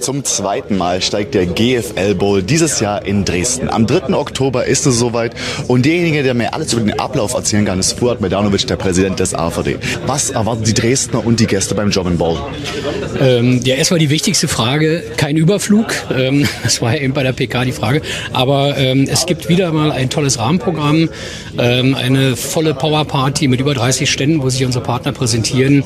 Zum zweiten Mal steigt der GFL Bowl dieses Jahr in Dresden. Am 3. Oktober ist es soweit und derjenige, der mir alles über den Ablauf erzählen kann, ist Fuad Medanovic, der Präsident des AVD. Was erwarten die Dresdner und die Gäste beim German Bowl? Ja, erstmal die wichtigste Frage, kein Überflug. Das war ja eben bei der PK die Frage. Aber es gibt wieder mal ein tolles Rahmenprogramm, eine volle Powerparty mit über 30 Ständen, wo sich unsere Partner präsentieren.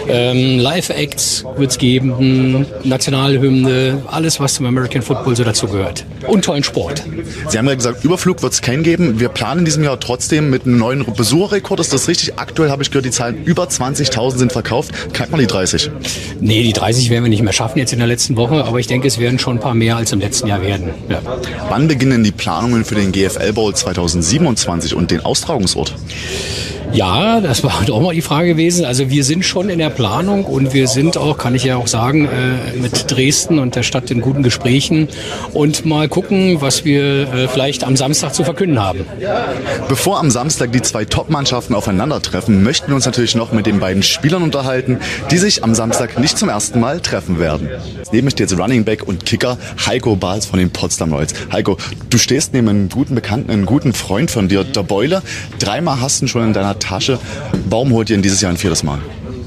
Live-Acts wird es geben, Nationalhymne, alles, was zum American Football so dazu gehört. Und tollen Sport. Sie haben ja gesagt, Überflug wird es keinen geben. Wir planen in diesem Jahr trotzdem mit einem neuen Besucherrekord. Ist das richtig? Aktuell habe ich gehört, die Zahlen über 20.000 sind verkauft. Knackt man die 30? Nee, die 30 werden wir nicht mehr schaffen jetzt in der letzten Woche. Aber ich denke, es werden schon ein paar mehr als im letzten Jahr werden. Ja. Wann beginnen die Planungen für den GFL Bowl 2027 und den Austragungsort? Ja, das war auch mal die Frage gewesen. Also wir sind schon in der Planung und wir sind auch, kann ich ja auch sagen, mit Dresden und der Stadt in guten Gesprächen und mal gucken, was wir vielleicht am Samstag zu verkünden haben. Bevor am Samstag die zwei Top-Mannschaften aufeinandertreffen, möchten wir uns natürlich noch mit den beiden Spielern unterhalten, die sich am Samstag nicht zum ersten Mal treffen werden. Neben mir steht jetzt Running Back und Kicker Heiko Bahls von den Potsdam Royals. Heiko, du stehst neben einem guten Bekannten, einem guten Freund von dir, der Beule. 3-mal hast du ihn schon in deiner Tasche. Warum holt ihr ihn dieses Jahr ein 4. Mal?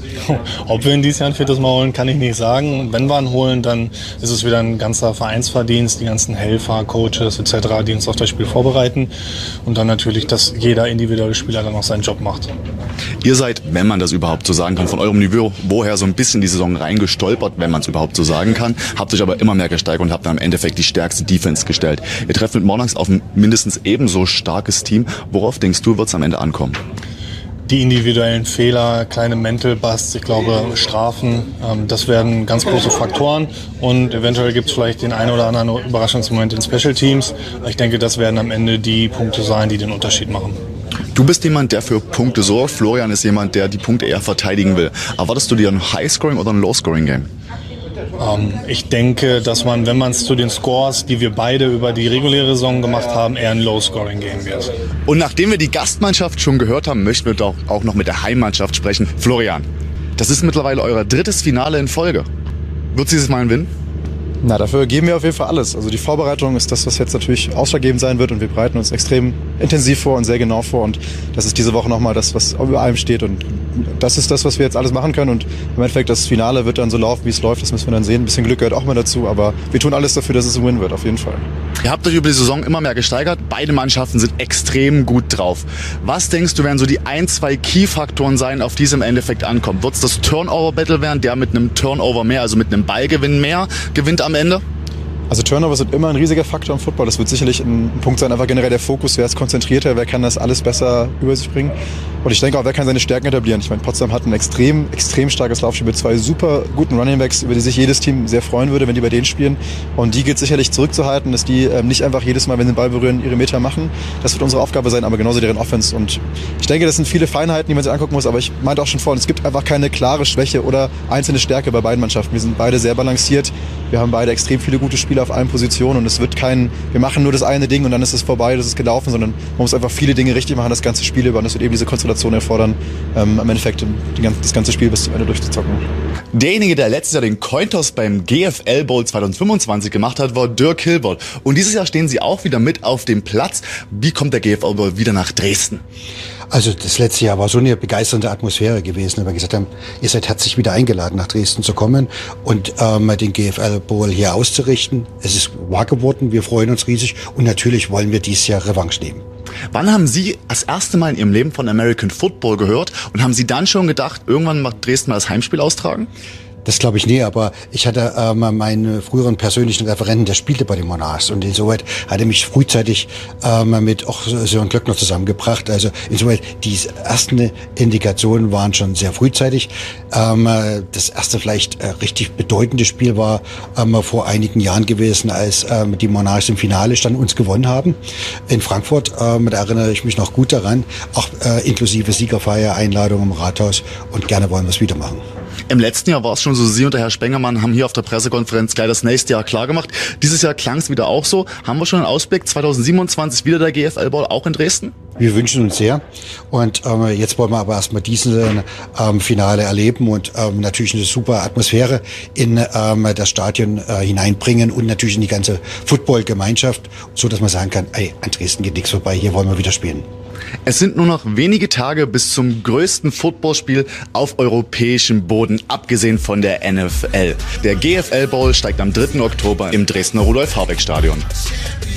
Ob wir ihn dieses Jahr ein 4. Mal holen, kann ich nicht sagen. Wenn wir ihn holen, dann ist es wieder ein ganzer Vereinsverdienst, die ganzen Helfer, Coaches etc., die uns auf das Spiel vorbereiten. Und dann natürlich, dass jeder individuelle Spieler dann auch seinen Job macht. Ihr seid, wenn man das überhaupt so sagen kann, von eurem Niveau woher so ein bisschen die Saison reingestolpert, wenn man es überhaupt so sagen kann, habt euch aber immer mehr gesteigert und habt dann im Endeffekt die stärkste Defense gestellt. Ihr trefft mit Monarchs auf ein mindestens ebenso starkes Team. Worauf denkst du, wird es am Ende ankommen? Die individuellen Fehler, kleine Mental Busts, ich glaube Strafen, das werden ganz große Faktoren und eventuell gibt es vielleicht den einen oder anderen Überraschungsmoment in Special Teams. Ich denke, das werden am Ende die Punkte sein, die den Unterschied machen. Du bist jemand, der für Punkte sorgt. Florian ist jemand, der die Punkte eher verteidigen will. Erwartest du dir ein High-Scoring oder ein Low-Scoring-Game? Ich denke, dass man, wenn man es zu den Scores, die wir beide über die reguläre Saison gemacht haben, eher ein Low-Scoring-Game wird. Und nachdem wir die Gastmannschaft schon gehört haben, möchten wir doch auch noch mit der Heimmannschaft sprechen. Florian, das ist mittlerweile euer 3. Finale in Folge. Wird dieses Mal ein Win? Na, dafür geben wir auf jeden Fall alles. Also die Vorbereitung ist das, was jetzt natürlich ausschlaggebend sein wird und wir bereiten uns extrem intensiv vor und sehr genau vor und das ist diese Woche nochmal das, was über allem steht und das ist das, was wir jetzt alles machen können und im Endeffekt das Finale wird dann so laufen, wie es läuft, das müssen wir dann sehen. Ein bisschen Glück gehört auch mal dazu, aber wir tun alles dafür, dass es ein Win wird, auf jeden Fall. Ihr habt euch über die Saison immer mehr gesteigert, beide Mannschaften sind extrem gut drauf. Was denkst du, werden so die 1-2 Key-Faktoren sein, auf die es im Endeffekt ankommt? Wird es das Turnover-Battle werden, der mit einem Turnover mehr, also mit einem Ballgewinn mehr, gewinnt am Ende? Also Turnover sind immer ein riesiger Faktor im Football. Das wird sicherlich ein Punkt sein, einfach generell der Fokus. Wer ist konzentrierter, wer kann das alles besser über sich bringen. Und ich denke auch, wer kann seine Stärken etablieren. Ich meine, Potsdam hat ein extrem starkes Laufspiel mit 2 super guten Runningbacks, über die sich jedes Team sehr freuen würde, wenn die bei denen spielen. Und die gilt sicherlich zurückzuhalten, dass die nicht einfach jedes Mal, wenn sie den Ball berühren, ihre Meter machen. Das wird unsere Aufgabe sein, aber genauso deren Offense. Und ich denke, das sind viele Feinheiten, die man sich angucken muss. Aber ich meinte auch schon vorhin, es gibt einfach keine klare Schwäche oder einzelne Stärke bei beiden Mannschaften. Wir sind beide sehr balanciert. Wir haben beide extrem viele gute Spieler auf allen Positionen. Und es wird wir machen nur das eine Ding und dann ist es vorbei, das ist gelaufen, sondern man muss einfach viele Dinge richtig machen, das ganze Spiel über. Und das wird eben diese Konstellation erfordern, am Endeffekt das ganze Spiel bis zum Ende durchzuzocken. Derjenige, der letztes Jahr den Cointoss beim GFL Bowl 2025 gemacht hat, war Dirk Hilbert. Und dieses Jahr stehen sie auch wieder mit auf dem Platz. Wie kommt der GFL Bowl wieder nach Dresden? Also das letzte Jahr war so eine begeisternde Atmosphäre gewesen, weil wir gesagt haben, ihr seid herzlich wieder eingeladen, nach Dresden zu kommen und den GFL Bowl hier auszurichten. Es ist wahr geworden, wir freuen uns riesig und natürlich wollen wir dieses Jahr Revanche nehmen. Wann haben Sie das erste Mal in Ihrem Leben von American Football gehört und haben Sie dann schon gedacht, irgendwann macht Dresden mal das Heimspiel austragen? Das glaube ich nie, aber ich hatte meinen früheren persönlichen Referenten, der spielte bei den Monarchs und insoweit hat er mich frühzeitig mit auch Sören Glöckner zusammengebracht. Also insoweit die ersten Indikationen waren schon sehr frühzeitig. Das erste vielleicht richtig bedeutende Spiel war vor einigen Jahren gewesen, als die Monarchs im Finale standen, uns gewonnen haben in Frankfurt. Da erinnere ich mich noch gut daran, auch inklusive Siegerfeier, Einladung im Rathaus und gerne wollen wir es wieder machen. Im letzten Jahr war es schon so, Sie und der Herr Spengemann haben hier auf der Pressekonferenz gleich das nächste Jahr klargemacht. Dieses Jahr klang es wieder auch so. Haben wir schon einen Ausblick? 2027 wieder der GFL-Ball auch in Dresden? Wir wünschen uns sehr. Und jetzt wollen wir aber erstmal diesen Finale erleben und natürlich eine super Atmosphäre in das Stadion hineinbringen und natürlich in die ganze Football-Gemeinschaft, so dass man sagen kann, ey, an Dresden geht nichts vorbei, hier wollen wir wieder spielen. Es sind nur noch wenige Tage bis zum größten Footballspiel auf europäischem Boden, abgesehen von der NFL. Der GFL Bowl steigt am 3. Oktober im Dresdner Rudolf-Harbeck-Stadion.